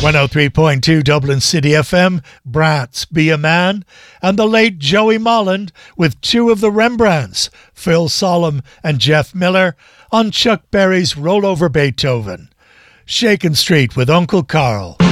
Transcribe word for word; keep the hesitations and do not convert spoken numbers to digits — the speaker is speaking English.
one oh three point two Dublin City F M, Bratz, Be a Man, and the late Joey Molland with two of the Rembrandts, Phil Solemn and Jeff Miller, on Chuck Berry's Roll Over Beethoven. Shakin' Street with Uncle Carl.